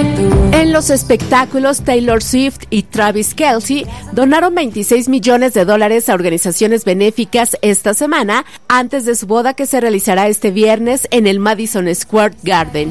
En los espectáculos, Taylor Swift y Travis Kelce donaron $26 millones a organizaciones benéficas esta semana, antes de su boda que se realizará este viernes en el Madison Square Garden.